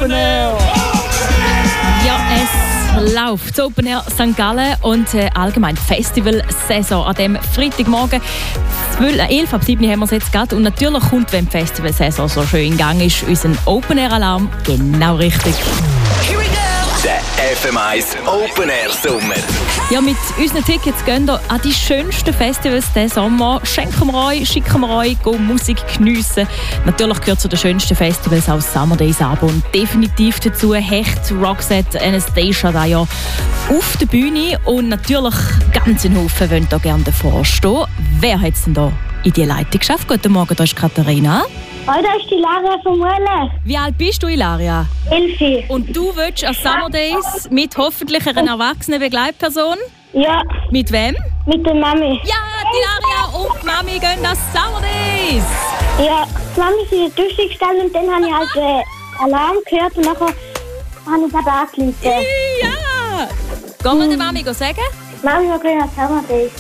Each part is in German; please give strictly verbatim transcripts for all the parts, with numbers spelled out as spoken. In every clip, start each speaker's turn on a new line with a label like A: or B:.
A: Open Air! Ja, es läuft. Das Open Air Sankt Gallen und äh, allgemein die Festivalsaison an diesem Freitagmorgen. elf ab sieben haben wir es jetzt gerade. Und natürlich kommt, wenn die Festivalsaison so schön in Gang ist, unser Open Air Alarm genau richtig.
B: Der F M eins Open Air Sommer.
A: Ja, mit unseren Tickets gehen wir an die schönsten Festivals diesen Sommer. Schenken wir euch, schicken wir euch, gehen Musik geniessen. Natürlich gehört zu den schönsten Festivals auch Summer Days ab. Und definitiv dazu Hecht, Roxette, Anastasia da ja auf der Bühne. Und natürlich ganz ein Haufen wollen da gerne davor stehen. Wer hat es denn da in die Leitung geschafft? Guten Morgen, da ist Katharina.
C: Hallo, da ist die Lara von Muelle.
A: Wie alt bist du, Ilaria?
C: Elfi.
A: Und du willst an Summer Days mit hoffentlich einer erwachsenen Begleitperson?
C: Ja,
A: Mit wem?
C: mit der Mami.
A: Ja, die Ilaria und die Mami gehen an Summer Days.
C: Ja, die Mami ist in die Dusche gestellt und dann habe ich halt den Alarm gehört und nachher habe ich gerade angerufen.
A: Ja! Gehen wir der Mami sagen?
C: Mami, wir gehen an Summer Days.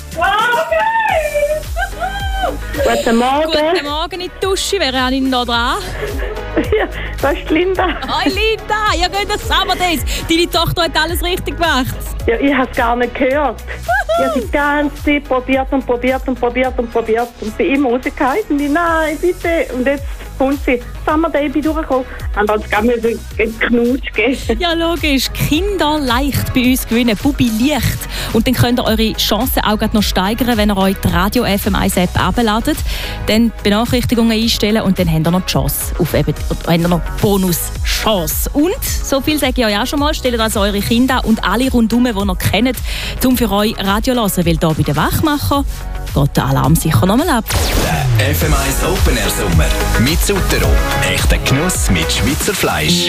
C: Guten Morgen.
A: Guten Morgen in die Dusche, wer habe ich noch dran?
C: Ja, das ist Linda.
A: Hoi Linda, ihr geht an Summer Days. Deine Tochter hat alles richtig gemacht.
C: Ja, ich habe es gar nicht gehört. Ich habe die ganze Zeit probiert und probiert und probiert und probiert und bin immer rausgehalten. Und ich, nein, bitte. Und jetzt kommt sie. Summer Day bin durchgekommen. Und dann gab mir einen Knutsch geben.
A: Ja, logisch. Kinder leicht bei uns gewinnen. Bubi leicht. Und dann könnt ihr eure Chancen auch noch steigern, wenn ihr euch die Radio F M eins App abladet. Dann Benachrichtigungen einstellen und dann habt ihr noch die Chance auf eben, habt ihr noch Bonus-Chance. Und, so viel sage ich euch auch schon mal, stellt also eure Kinder und alle rundherum, die ihr kennt, um für euch Radio zu hören. Weil hier bei den Wachmachern geht der Alarm sicher nochmal ab.
B: Der F M eins Open Air Sommer mit Sutero. Echter Genuss mit Schweizer Fleisch.